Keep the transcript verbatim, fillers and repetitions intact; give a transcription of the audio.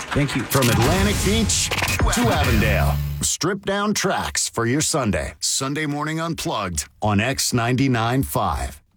Thank you. From Atlantic Beach to Avondale. Strip down tracks for your Sunday. Sunday Morning Unplugged on X ninety-nine point five.